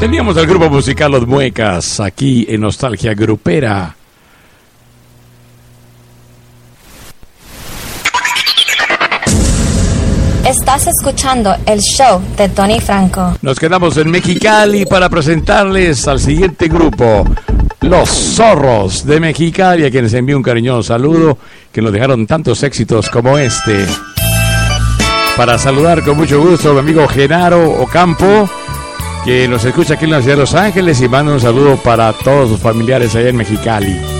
Teníamos al grupo musical Los Muecas aquí en Nostalgia Grupera. Estás escuchando el show de Tony Franco. Nos quedamos en Mexicali para presentarles al siguiente grupo, Los Zorros de Mexicali, a quienes envío un cariñoso saludo, que nos dejaron tantos éxitos como este. Para saludar con mucho gusto a mi amigo Genaro Ocampo, que nos escucha aquí en la ciudad de Los Ángeles, y manda un saludo para todos sus familiares allá en Mexicali.